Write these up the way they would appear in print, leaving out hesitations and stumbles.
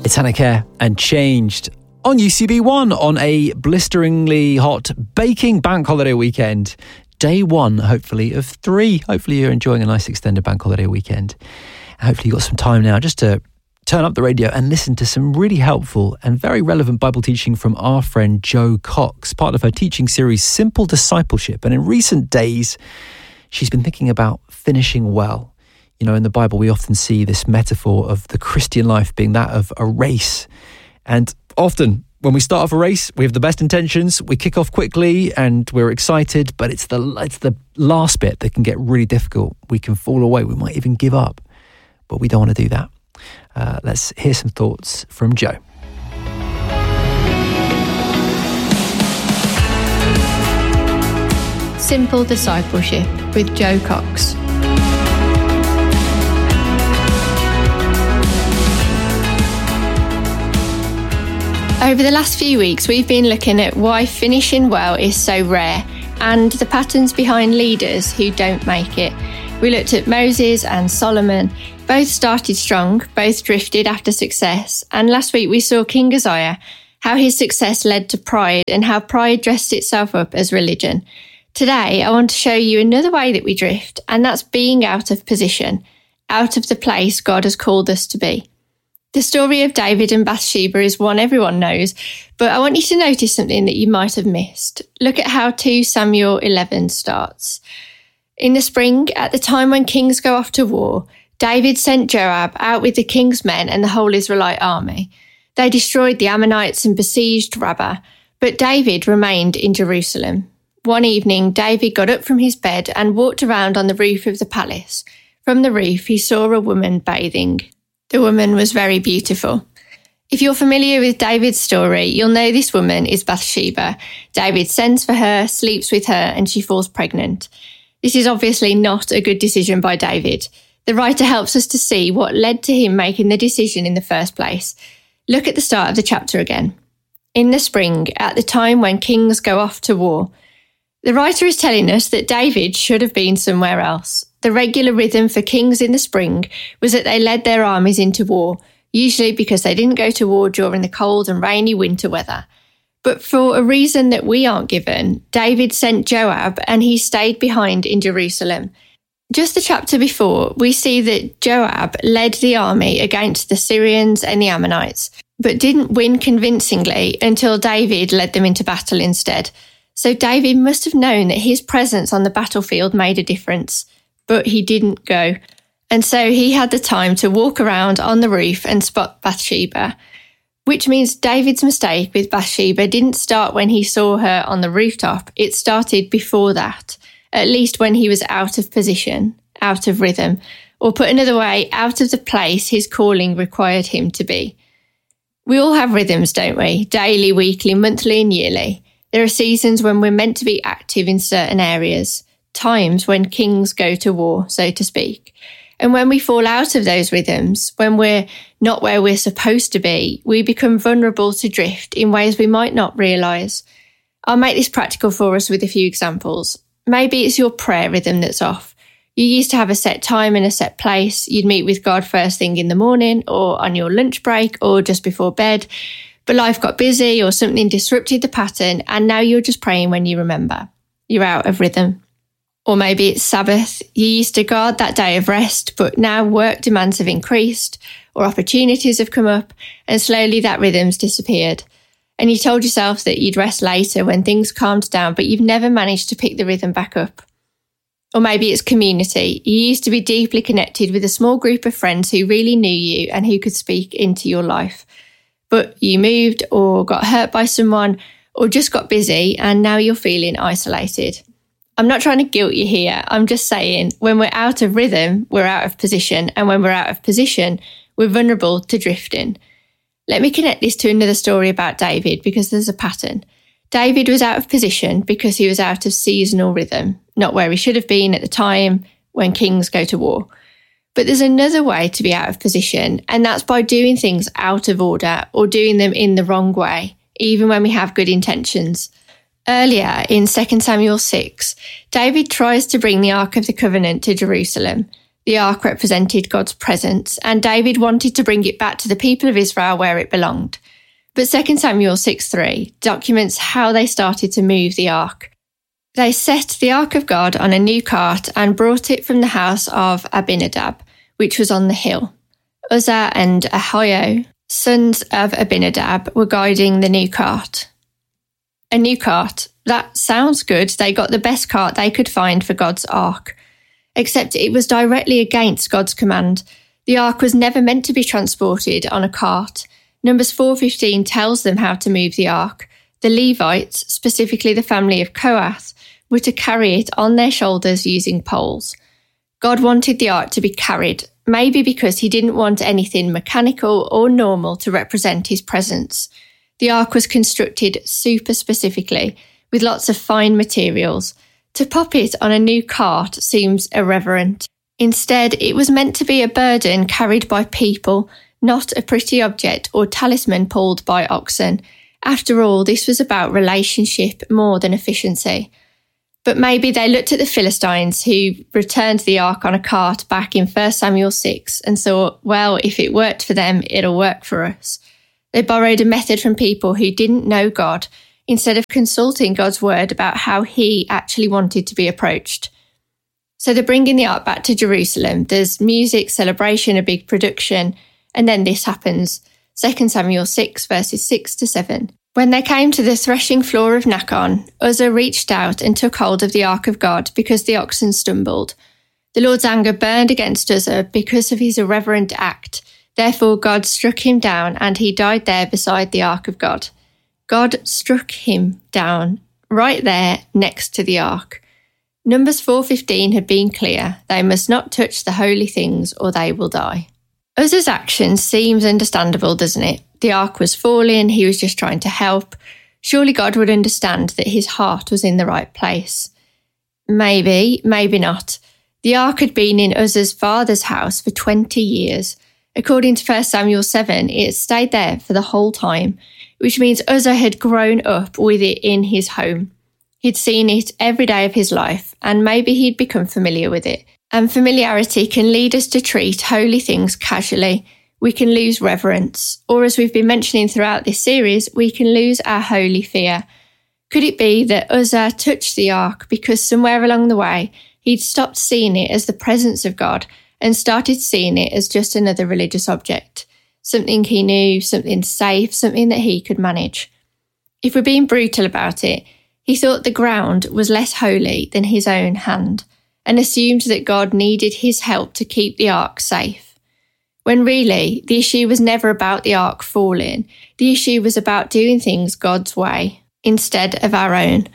It's Hannah Care and Changed on UCB1 on a blisteringly hot baking bank holiday weekend. Day one, hopefully, of 3. Hopefully you're enjoying a nice extended bank holiday weekend. Hopefully you've got some time now just to turn up the radio and listen to some really helpful and very relevant Bible teaching from our friend Jo Cox, part of her teaching series Simple Discipleship. And in recent days, she's been thinking about finishing well. You know, in the Bible, we often see this metaphor of the Christian life being that of a race. And often, when we start off a race, we have the best intentions, we kick off quickly and we're excited, but it's the last bit that can get really difficult. We can fall away, we might even give up, but we don't want to do that. Let's hear some thoughts from Jo. Simple Discipleship with Jo Cox. Over the last few weeks, we've been looking at why finishing well is so rare and the patterns behind leaders who don't make it. We looked at Moses and Solomon. Both started strong, both drifted after success. And last week we saw King Uzziah, how his success led to pride and how pride dressed itself up as religion. Today, I want to show you another way that we drift, and that's being out of position, out of the place God has called us to be. The story of David and Bathsheba is one everyone knows, but I want you to notice something that you might have missed. Look at how 2 Samuel 11 starts. In the spring, at the time when kings go off to war, David sent Joab out with the king's men and the whole Israelite army. They destroyed the Ammonites and besieged Rabbah, but David remained in Jerusalem. One evening, David got up from his bed and walked around on the roof of the palace. From the roof, he saw a woman bathing. The woman was very beautiful. If you're familiar with David's story, you'll know this woman is Bathsheba. David sends for her, sleeps with her, and she falls pregnant. This is obviously not a good decision by David. The writer helps us to see what led to him making the decision in the first place. Look at the start of the chapter again. In the spring, at the time when kings go off to war. The writer is telling us that David should have been somewhere else. The regular rhythm for kings in the spring was that they led their armies into war, usually because they didn't go to war during the cold and rainy winter weather. But for a reason that we aren't given, David sent Joab and he stayed behind in Jerusalem. Just the chapter before, we see that Joab led the army against the Syrians and the Ammonites, but didn't win convincingly until David led them into battle instead. So David must have known that his presence on the battlefield made a difference. But he didn't go. And so he had the time to walk around on the roof and spot Bathsheba, which means David's mistake with Bathsheba didn't start when he saw her on the rooftop. It started before that, at least when he was out of position, out of rhythm, or put another way, out of the place his calling required him to be. We all have rhythms, don't we? Daily, weekly, monthly and yearly. There are seasons when we're meant to be active in certain areas. Times when kings go to war, so to speak. And when we fall out of those rhythms, when we're not where we're supposed to be, we become vulnerable to drift in ways we might not realise. I'll make this practical for us with a few examples. Maybe it's your prayer rhythm that's off. You used to have a set time and a set place. You'd meet with God first thing in the morning or on your lunch break or just before bed. But life got busy or something disrupted the pattern and now you're just praying when you remember. You're out of rhythm. Or maybe it's Sabbath. You used to guard that day of rest, but now work demands have increased or opportunities have come up and slowly that rhythm's disappeared. And you told yourself that you'd rest later when things calmed down, but you've never managed to pick the rhythm back up. Or maybe it's community. You used to be deeply connected with a small group of friends who really knew you and who could speak into your life. But you moved or got hurt by someone or just got busy and now you're feeling isolated. I'm not trying to guilt you here. I'm just saying when we're out of rhythm, we're out of position. And when we're out of position, we're vulnerable to drifting. Let me connect this to another story about David because there's a pattern. David was out of position because he was out of seasonal rhythm, not where he should have been at the time when kings go to war. But there's another way to be out of position, and that's by doing things out of order or doing them in the wrong way, even when we have good intentions. Earlier in 2 Samuel 6, David tries to bring the Ark of the Covenant to Jerusalem. The ark represented God's presence, and David wanted to bring it back to the people of Israel where it belonged. But 2 Samuel 6:3 documents how they started to move the ark. They set the ark of God on a new cart and brought it from the house of Abinadab, which was on the hill. Uzzah and Ahio, sons of Abinadab, were guiding the new cart. A new cart. That sounds good. They got the best cart they could find for God's ark. Except it was directly against God's command. The ark was never meant to be transported on a cart. Numbers 4:15 tells them how to move the ark. The Levites, specifically the family of Kohath, were to carry it on their shoulders using poles. God wanted the ark to be carried, maybe because he didn't want anything mechanical or normal to represent his presence. The ark was constructed super specifically, with lots of fine materials. To pop it on a new cart seems irreverent. Instead, it was meant to be a burden carried by people, not a pretty object or talisman pulled by oxen. After all, this was about relationship more than efficiency. But maybe they looked at the Philistines who returned the ark on a cart back in 1 Samuel 6 and thought, well, if it worked for them, it'll work for us. They borrowed a method from people who didn't know God instead of consulting God's word about how he actually wanted to be approached. So they're bringing the ark back to Jerusalem. There's music, celebration, a big production, and then this happens. 2 Samuel 6 verses 6-7. When they came to the threshing floor of Nakon, Uzzah reached out and took hold of the ark of God because the oxen stumbled. The Lord's anger burned against Uzzah because of his irreverent act. Therefore God struck him down and he died there beside the ark of God. God struck him down right there next to the ark. Numbers 4:15 had been clear. They must not touch the holy things or they will die. Uzzah's action seems understandable, doesn't it? The ark was falling, he was just trying to help. Surely God would understand that his heart was in the right place. Maybe, maybe not. The ark had been in Uzzah's father's house for 20 years. According to 1 Samuel 7, it had stayed there for the whole time, which means Uzzah had grown up with it in his home. He'd seen it every day of his life, and maybe he'd become familiar with it. And familiarity can lead us to treat holy things casually. We can lose reverence, or as we've been mentioning throughout this series, we can lose our holy fear. Could it be that Uzzah touched the ark because somewhere along the way he'd stopped seeing it as the presence of God and started seeing it as just another religious object, something he knew, something safe, something that he could manage? If we're being brutal about it, he thought the ground was less holy than his own hand and assumed that God needed his help to keep the ark safe. When really, the issue was never about the ark falling. The issue was about doing things God's way instead of our own.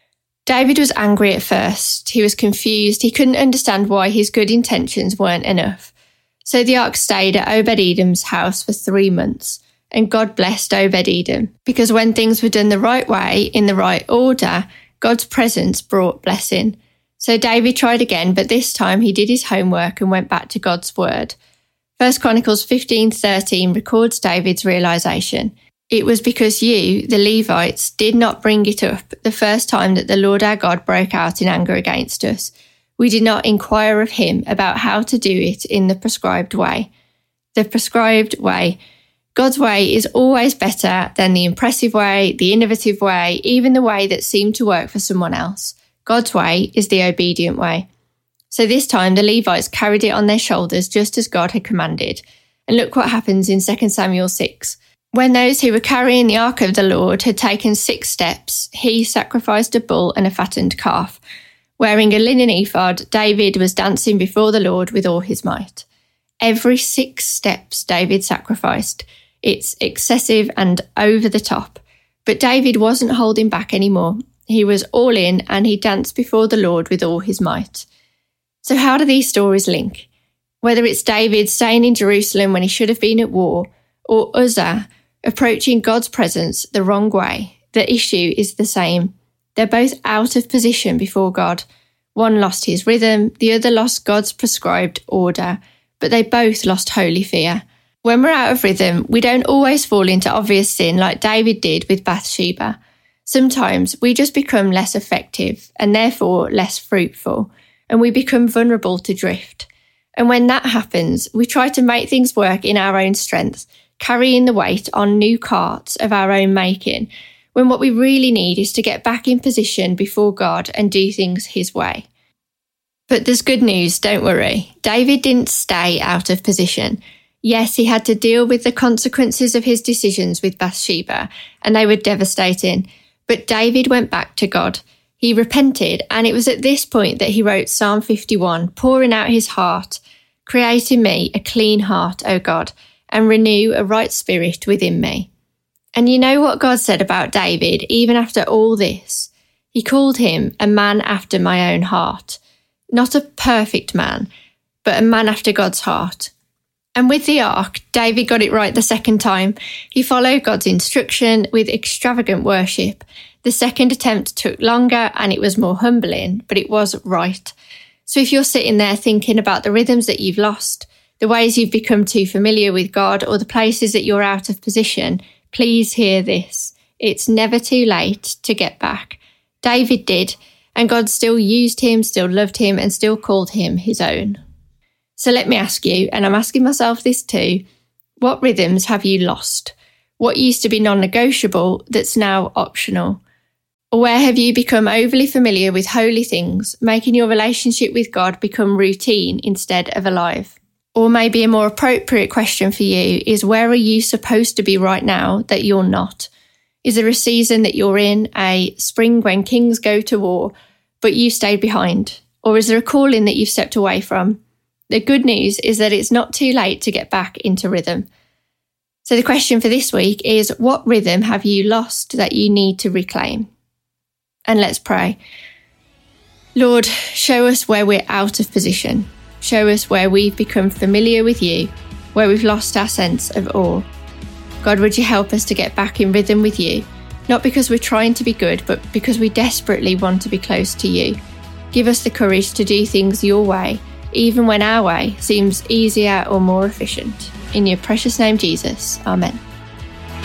David was angry at first. He was confused. He couldn't understand why his good intentions weren't enough. So the ark stayed at Obed-Edom's house for 3 months, and God blessed Obed-Edom, because when things were done the right way, in the right order, God's presence brought blessing. So David tried again, but this time he did his homework and went back to God's word. 1 Chronicles 15:13 records David's realisation. It was because you, the Levites, did not bring it up the first time that the Lord our God broke out in anger against us. We did not inquire of him about how to do it in the prescribed way. The prescribed way. God's way is always better than the impressive way, the innovative way, even the way that seemed to work for someone else. God's way is the obedient way. So this time the Levites carried it on their shoulders just as God had commanded. And look what happens in 2 Samuel 6. When those who were carrying the ark of the Lord had taken 6 steps, he sacrificed a bull and a fattened calf. Wearing a linen ephod, David was dancing before the Lord with all his might. Every 6 steps David sacrificed. It's excessive and over the top. But David wasn't holding back anymore. He was all in and he danced before the Lord with all his might. So how do these stories link? Whether it's David staying in Jerusalem when he should have been at war, or Uzzah approaching God's presence the wrong way, the issue is the same. They're both out of position before God. One lost his rhythm, the other lost God's prescribed order, but they both lost holy fear. When we're out of rhythm, we don't always fall into obvious sin like David did with Bathsheba. Sometimes we just become less effective and therefore less fruitful, and we become vulnerable to drift. And when that happens, we try to make things work in our own strength, carrying the weight on new carts of our own making, when what we really need is to get back in position before God and do things his way. But there's good news, don't worry. David didn't stay out of position. Yes, he had to deal with the consequences of his decisions with Bathsheba, and they were devastating. But David went back to God. He repented, and it was at this point that he wrote Psalm 51, pouring out his heart, "Create in me a clean heart, O God, and renew a right spirit within me." And you know what God said about David, even after all this? He called him a man after my own heart. Not a perfect man, but a man after God's heart. And with the ark, David got it right the second time. He followed God's instruction with extravagant worship. The second attempt took longer and it was more humbling, but it was right. So if you're sitting there thinking about the rhythms that you've lost, the ways you've become too familiar with God, or the places that you're out of position, please hear this. It's never too late to get back. David did, and God still used him, still loved him, and still called him his own. So let me ask you, and I'm asking myself this too, what rhythms have you lost? What used to be non-negotiable that's now optional? Or where have you become overly familiar with holy things, making your relationship with God become routine instead of alive? Or maybe a more appropriate question for you is, where are you supposed to be right now that you're not? Is there a season that you're in, a spring when kings go to war, but you stayed behind? Or is there a calling that you've stepped away from? The good news is that it's not too late to get back into rhythm. So the question for this week is, what rhythm have you lost that you need to reclaim? And let's pray. Lord, show us where we're out of position. Show us where we've become familiar with you, where we've lost our sense of awe. God, would you help us to get back in rhythm with you? Not because we're trying to be good, but because we desperately want to be close to you. Give us the courage to do things your way, even when our way seems easier or more efficient. In your precious name, Jesus. Amen.